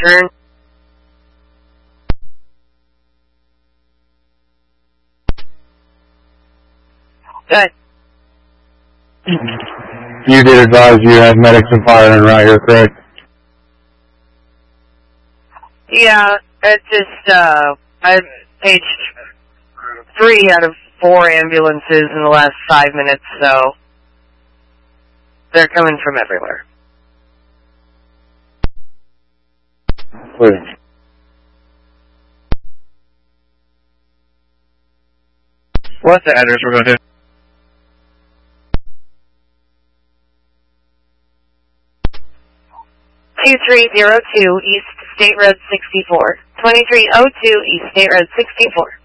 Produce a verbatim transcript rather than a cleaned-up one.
turn. Good. You did advise you had medics and firemen right here, correct? Yeah, it just, uh, I paged three out of four ambulances in the last five minutes, so they're coming from everywhere. Clear. What's the address we're going to? twenty-three oh two East State Road sixty-four. twenty-three oh two East State Road sixty-four.